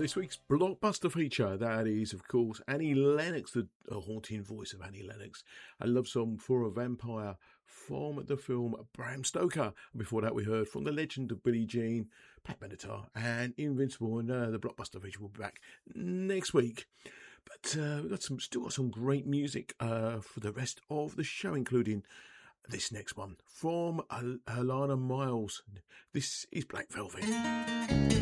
this week's blockbuster feature, that is, of course, Annie Lennox, the haunting voice of Annie Lennox, a love song for a vampire from the film Bram Stoker. And before that, we heard from the legend of Billie Jean, Pat Benatar, and Invincible. And the blockbuster feature will be back next week. But we've still got some great music for the rest of the show, including this next one from Alana Miles. This is Black Velvet.